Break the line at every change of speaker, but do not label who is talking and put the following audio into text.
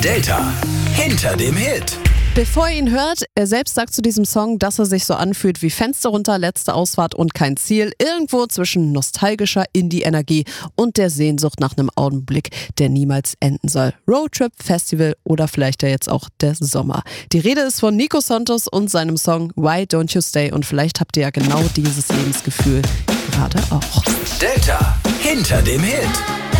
Delta hinter dem Hit.
Bevor ihr ihn hört, er selbst sagt zu diesem Song, dass er sich so anfühlt wie Fenster runter, letzte Ausfahrt und kein Ziel. Irgendwo zwischen nostalgischer Indie-Energie und der Sehnsucht nach einem Augenblick, der niemals enden soll. Roadtrip, Festival oder vielleicht ja jetzt auch der Sommer. Die Rede ist von Nico Santos und seinem Song Why Don't You Stay und vielleicht habt ihr ja genau dieses Lebensgefühl gerade auch.
Delta hinter dem Hit.